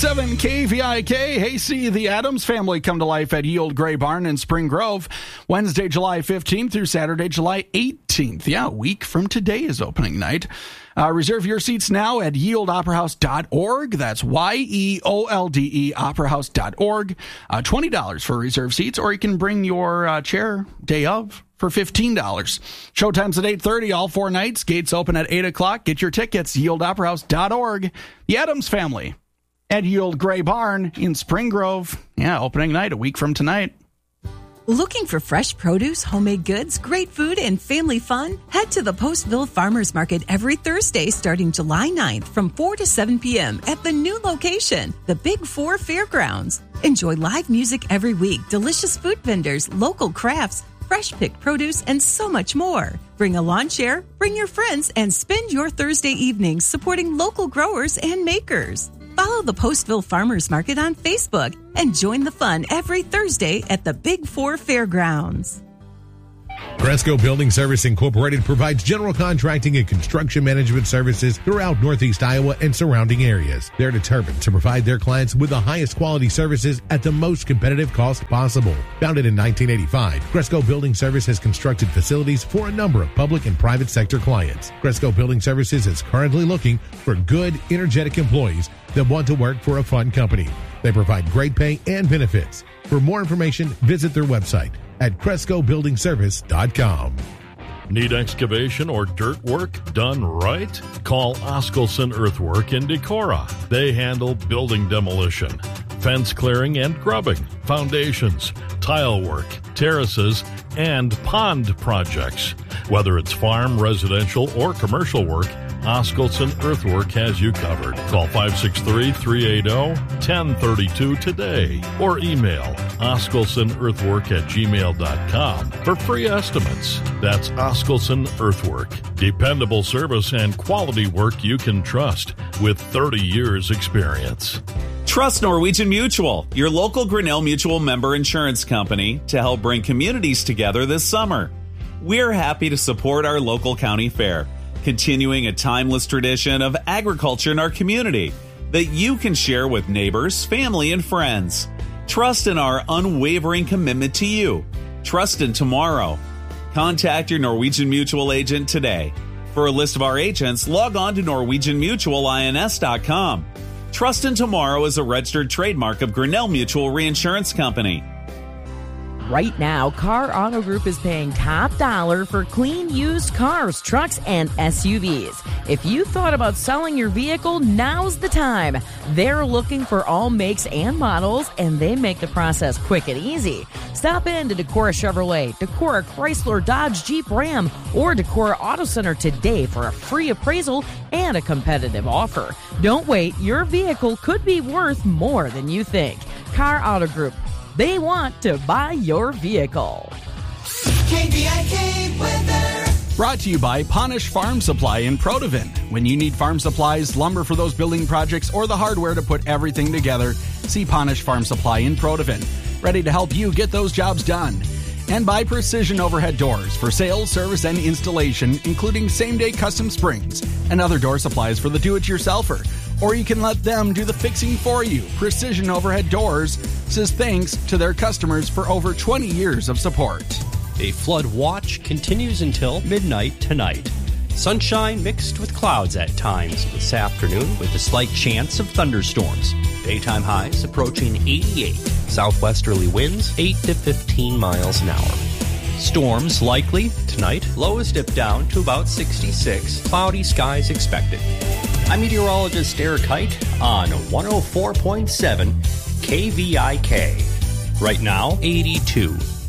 7 KVIK. Hey, see the Addams Family come to life at Yield Gray Barn in Spring Grove, Wednesday, July 15th through Saturday, July 18th. Yeah, a week from today is opening night. Reserve your seats now at yieldoperahouse.org. That's YEOLDE operahouse.org. $20 for reserved seats, or you can bring your chair day of for $15. Showtime's at 8:30 all 4 nights. Gates open at 8 o'clock. Get your tickets, yieldoperahouse.org. The Addams Family at Yield Gray Barn in Spring Grove. Yeah, opening night a week from tonight. Looking for fresh produce, homemade goods, great food, and family fun? Head to the Postville Farmers Market every Thursday starting July 9th from 4 to 7 p.m. at the new location, the Big 4 Fairgrounds. Enjoy live music every week, delicious food vendors, local crafts, fresh picked produce, and so much more. Bring a lawn chair, bring your friends, and spend your Thursday evenings supporting local growers and makers. Follow the Postville Farmers Market on Facebook and join the fun every Thursday at the Big 4 Fairgrounds. Cresco Building Service Incorporated provides general contracting and construction management services throughout Northeast Iowa and surrounding areas. They're determined to provide their clients with the highest quality services at the most competitive cost possible. Founded in 1985, Cresco Building Service has constructed facilities for a number of public and private sector clients. Cresco Building Services is currently looking for good, energetic employees that want to work for a fun company. They provide great pay and benefits. For more information, visit their website at CrescoBuildingService.com. Need excavation or dirt work done right? Call Oskelson Earthwork in Decorah. They handle building demolition, fence clearing and grubbing, foundations, tile work, terraces, and pond projects. Whether it's farm, residential, or commercial work, Oskelson Earthwork has you covered. Call 563-380-1032 today or email oskelsonearthwork@gmail.com for free estimates. That's Oskelson Earthwork. Dependable service and quality work you can trust with 30 years experience. Trust Norwegian Mutual, your local Grinnell Mutual member insurance company, to help bring communities together this summer. We're happy to support our local county fair, continuing a timeless tradition of agriculture in our community that you can share with neighbors, family, and friends. Trust in our unwavering commitment to you. Trust in tomorrow. Contact your Norwegian Mutual agent today. For a list of our agents, log on to NorwegianMutualINS.com. Trust in Tomorrow is a registered trademark of Grinnell Mutual Reinsurance Company. Right now, Car Auto Group is paying top dollar for clean used cars, trucks, and SUVs. If you thought about selling your vehicle, now's the time. They're looking for all makes and models, and they make the process quick and easy. Stop in to Decorah Chevrolet, Decorah Chrysler, Dodge, Jeep, Ram, or Decorah Auto Center today for a free appraisal and a competitive offer. Don't wait. Your vehicle could be worth more than you think. Car Auto Group. They want to buy your vehicle. KVIK weather. Brought to you by Ponish Farm Supply in Protivin. When you need farm supplies, lumber for those building projects, or the hardware to put everything together, see Ponish Farm Supply in Protivin. Ready to help you get those jobs done. And by Precision Overhead Doors for sales, service, and installation, including same-day custom springs and other door supplies for the do-it-yourselfer. Or you can let them do the fixing for you. Precision Overhead Doors says thanks to their customers for over 20 years of support. A flood watch continues until midnight tonight. Sunshine mixed with clouds at times this afternoon with a slight chance of thunderstorms. Daytime highs approaching 88. Southwesterly winds 8 to 15 miles an hour. Storms likely tonight. Lows dip down to about 66. Cloudy skies expected. I'm meteorologist Eric Height on 104.7 KVIK. Right now, 82.